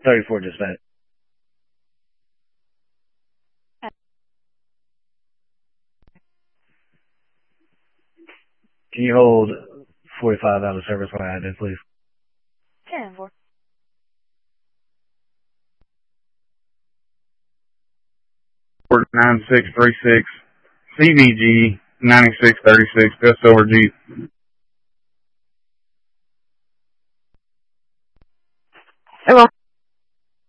34 dispatch. Can you hold 45 out of service when I add it, please? 10-4. Port 9636, CVG 9636, just over G. Hello.